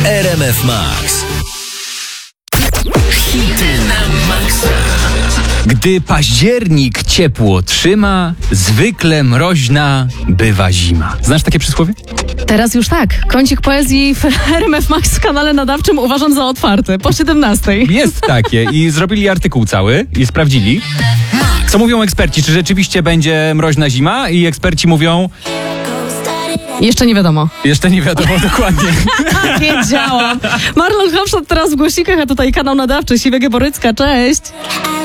RMF Max. Hity na maksa. Gdy październik ciepło trzyma, zwykle mroźna bywa zima. Znasz takie przysłowie? Teraz już tak. Kącik poezji w RMF Max w kanale nadawczym uważam za otwarty. Po 17. Jest takie i zrobili artykuł cały i sprawdzili. Co mówią eksperci? Czy rzeczywiście będzie mroźna zima? I eksperci mówią... Jeszcze nie wiadomo. Jeszcze nie wiadomo dokładnie. Wiedziałam. Marlon Hofstadt teraz w głośnikach, a tutaj kanał nadawczy Siwego Borycka. Cześć.